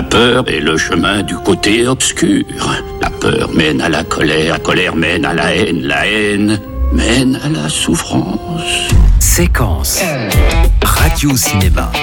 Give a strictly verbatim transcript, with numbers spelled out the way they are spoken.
peur est le chemin du côté obscur. La peur mène à la colère, la colère mène à la haine, la haine mène à la souffrance. Séquence Radio Cinéma.